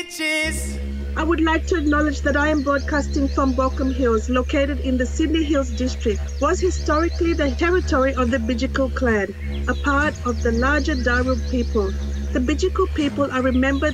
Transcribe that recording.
bitches. I would like to acknowledge that I am broadcasting from Bochum Hills, located in the Sydney Hills district. Was historically the territory of the Bidjigal clan, a part of the larger Darug people. The Bidjigal people are remembered